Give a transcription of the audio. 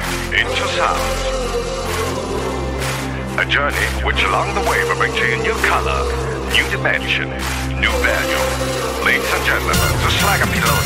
into sound. A journey which along the way will bring to you new color, new dimension, new value. Ladies and gentlemen, the Slagger Below